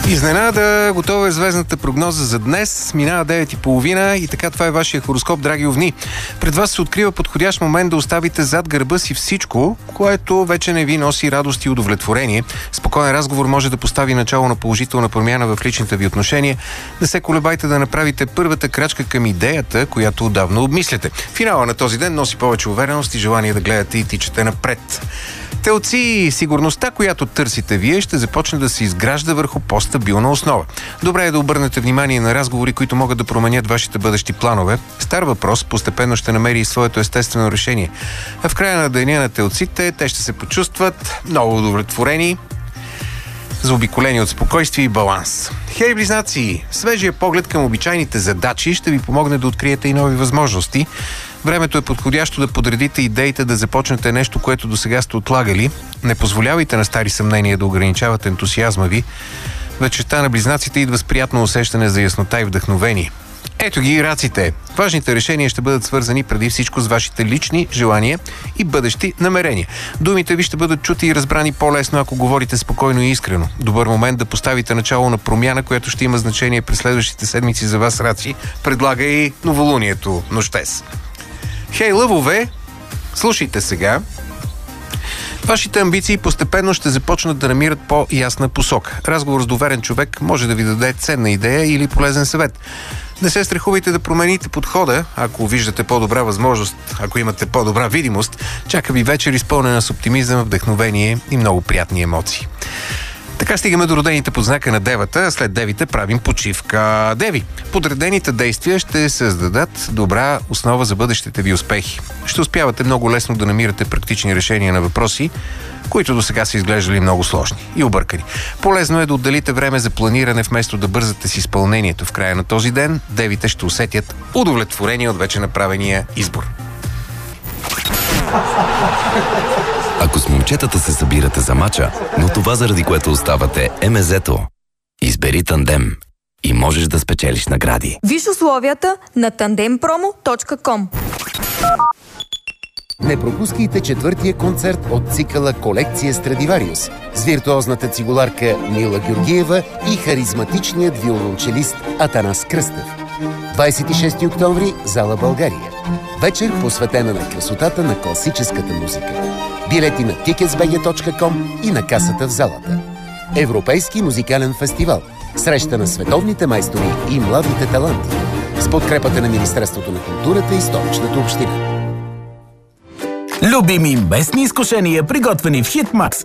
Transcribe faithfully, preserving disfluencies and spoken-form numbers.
Изненада, готова е звездната прогноза за днес. Минава девет и половина и така това е вашия хороскоп, драги овни. Пред вас се открива подходящ момент да оставите зад гърба си всичко, което вече не ви носи радост и удовлетворение. Спокоен разговор може да постави начало на положителна промяна в личните ви отношения. Не се колебайте да направите първата крачка към идеята, която отдавна обмисляте. Финала на този ден носи повече увереност и желание да гледате и тичате напред. Телци, сигурността, която търсите вие, ще започне да се изгражда върху по-стабилна основа. Добре е да обърнете внимание на разговори, които могат да променят вашите бъдещи планове. Стар въпрос постепенно ще намери и своето естествено решение. А в края на деня на телците те ще се почувстват много удовлетворени, заобиколени от спокойствие и баланс. Хей, близнаци! Свежия поглед към обичайните задачи ще ви помогне да откриете и нови възможности. Времето е подходящо да подредите идеите да започнете нещо, което досега сте отлагали. Не позволявайте на стари съмнения да ограничават ентусиазма ви. Вечерта на близнаците идва с приятно усещане за яснота и вдъхновение. Ето ги и раците. Важните решения ще бъдат свързани преди всичко с вашите лични желания и бъдещи намерения. Думите ви ще бъдат чути и разбрани по-лесно, ако говорите спокойно и искрено. Добър момент да поставите начало на промяна, която ще има значение през следващите седмици за вас, раци. Предлага и новолунието нощес. Хей, лъвове! Слушайте сега. Вашите амбиции постепенно ще започнат да намират по-ясна посока. Разговор с доверен човек може да ви даде ценна идея или полезен съвет. Не се страхувайте да промените подхода, ако виждате по-добра възможност, ако имате по-добра видимост. Чака ви вечер изпълнена с оптимизъм, вдъхновение и много приятни емоции. Така стигаме до родените под знака на девата, след девите правим почивка. Деви, подредените действия ще създадат добра основа за бъдещите ви успехи. Ще успявате много лесно да намирате практични решения на въпроси, които до сега са изглеждали много сложни и объркани. Полезно е да отделите време за планиране, вместо да бързате с изпълнението. В края на този ден девите ще усетят удовлетворение от вече направения избор. Ако с момчетата се събирате за мача, но това заради което оставате е мезето, избери Тандем и можеш да спечелиш награди. Виж условията на тандем промо точка ком. Не пропускайте четвъртия концерт от цикъла Колекция Страдивариус с виртуозната цигуларка Мила Георгиева и харизматичният виолончелист Атанас Кръстев. двадесет и шести октомври, зала България. Вечер посветена на красотата на класическата музика. Билети на тикетс би джи точка ком и на касата в залата. Европейски музикален фестивал. Среща на световните майстори и младите таланти. С подкрепата на Министерството на културата и Столичната община. Любими местни изкушения, приготвени в Хитмакс.